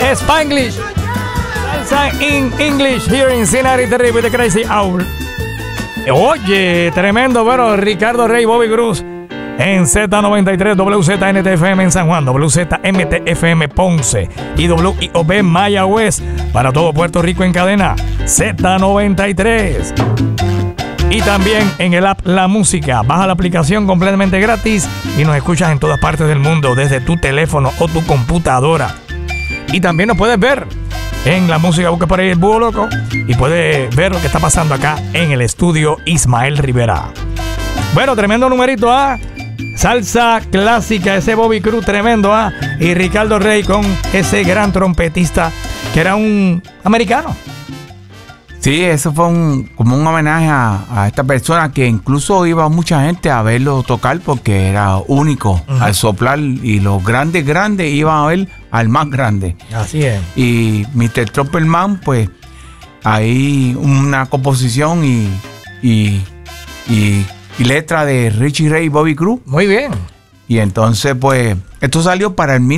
Spanglish. Salsa in English here in Cincinnati with the Crazy Hour. Oye, tremendo, bueno, Ricardo Rey, Bobby Cruz en Z93, WZNTFM en San Juan, WZMTFM Ponce y WIOB Mayagüez para todo Puerto Rico en cadena Z93. Y también en el app La Música. Baja la aplicación completamente gratis y nos escuchas en todas partes del mundo desde tu teléfono o tu computadora. Y también nos puedes ver en La Música, busca por ahí el Búho Loco y puedes ver lo que está pasando acá en el estudio Ismael Rivera. Bueno, tremendo numerito, salsa clásica, ese Bobby Cruz tremendo, y Ricardo Rey con ese gran trompetista que era un americano. Sí, eso fue como un homenaje a esta persona que incluso iba mucha gente a verlo tocar porque era único al soplar, y los grandes iban a ver al más grande. Así es. Y Mr. Trumpetman, pues ahí una composición y letra de Richie Ray y Bobby Cruz. Muy bien. Y entonces, pues, esto salió para el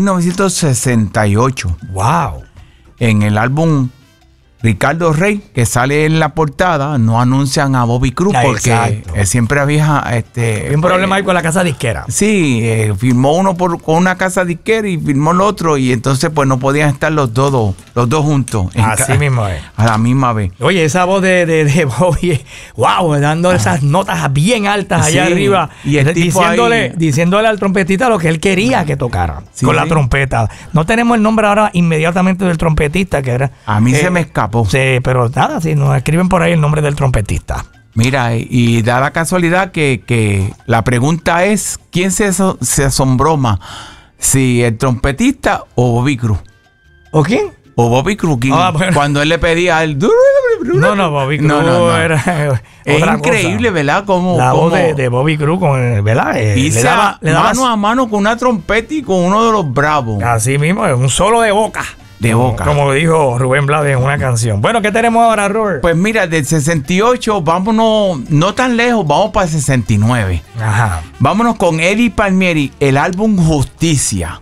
1968. Wow. En el álbum Ricardo Rey, que sale en la portada, no anuncian a Bobby Cruz porque siempre había un problema ahí con la casa disquera. Sí, firmó uno con una casa disquera y firmó el otro, y entonces pues no podían estar los dos juntos. Así mismo es. A la misma vez. Oye, esa voz de Bobby, wow, dando esas notas bien altas allá arriba, y el diciéndole al trompetista lo que él quería que tocara con la trompeta. No tenemos el nombre ahora inmediatamente del trompetista, que era. A mí se me escapó. Sí, pero nada, si nos escriben por ahí el nombre del trompetista. Mira, y da la casualidad que la pregunta es, ¿quién se asombró más? ¿Si el trompetista o Bobby Cruz? ¿O quién? O Bobby Cruz, bueno. Cuando él le pedía a él. No, Bobby Cruz era es otra increíble, cosa. ¿verdad? La voz de Bobby Cruz, ¿verdad? Le daba mano a mano con una trompeta y con uno de los bravos. Así mismo, un solo de boca. De boca. Como dijo Rubén Blades en una canción. Bueno, ¿qué tenemos ahora, Robert? Pues mira, del 68, vámonos, no tan lejos, vamos para el 69. Ajá. Vámonos con Eddie Palmieri, el álbum Justicia.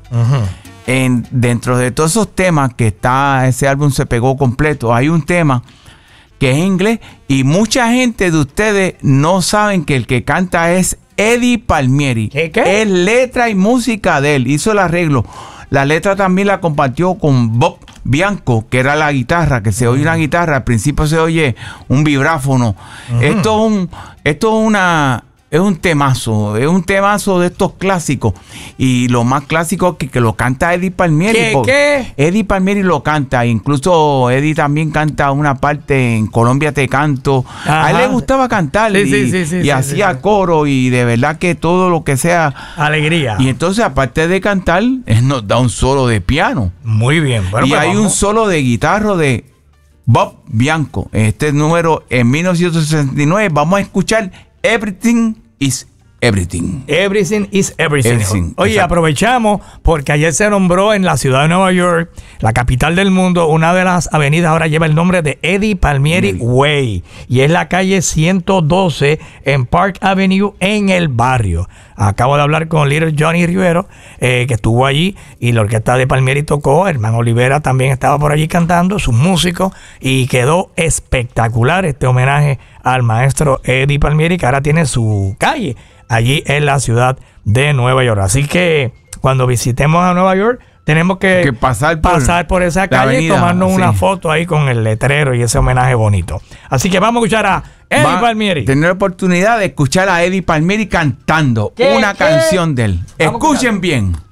Dentro de todos esos temas que está, ese álbum se pegó completo, hay un tema que es en inglés y mucha gente de ustedes no saben que el que canta es Eddie Palmieri. ¿Qué? Es letra y música de él, hizo el arreglo. La letra también la compartió con Bob Bianco, que era la guitarra, que se oye una guitarra, al principio se oye un vibráfono. Esto es un temazo de estos clásicos. Y lo más clásico es que lo canta Eddie Palmieri. ¿Qué? Eddie Palmieri lo canta, incluso Eddie también canta una parte en Colombia Te Canto. Ajá. A él le gustaba cantar y hacía coro, y de verdad que todo lo que sea alegría. Y entonces, aparte de cantar, él nos da un solo de piano. Muy bien. Bueno, y pues hay un solo de guitarra de Bob Bianco. Este número en 1969. Vamos a escuchar Everything is Everything. Everything is everything. Oye, exacto. Aprovechamos porque ayer se nombró en la ciudad de Nueva York, la capital del mundo, una de las avenidas ahora lleva el nombre de Eddie Palmieri Way, y es la calle 112 en Park Avenue en el barrio. Acabo de hablar con Little Johnny Rivero, que estuvo allí, y la orquesta de Palmieri tocó. Hermano Olivera también estaba por allí cantando, sus músicos, y quedó espectacular este homenaje al maestro Eddie Palmieri, que ahora tiene su calle allí en la ciudad de Nueva York. Así que cuando visitemos a Nueva York, tenemos que pasar por esa calle avenida, y tomarnos una foto ahí con el letrero y ese homenaje bonito. Así que vamos a escuchar a Eddie Palmieri. Tener la oportunidad de escuchar a Eddie Palmieri cantando una canción de él. Escuchen bien.